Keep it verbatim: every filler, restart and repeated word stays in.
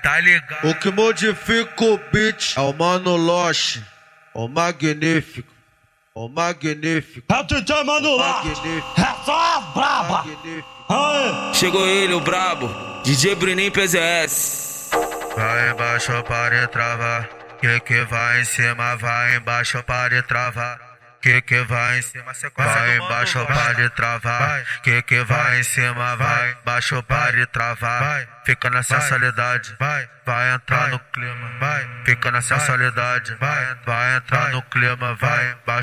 tá ligado? O que modifica o beat é o Mano Loche, o magnífico, o magnífico. É o D J Mano Loche, é só a braba. Aê. Chegou ele, o brabo, D J Bruninho P Z S. Vai embaixo para travar, que que vai em cima, vai embaixo para travar. Que que vai em cima, vai embaixo para travar. Que que vai em cima, vai embaixo para travar. Fica na sensualidade, vai, vai entrar no clima, vai. Fica na sensualidade, vai, vai entrar no clima, vai.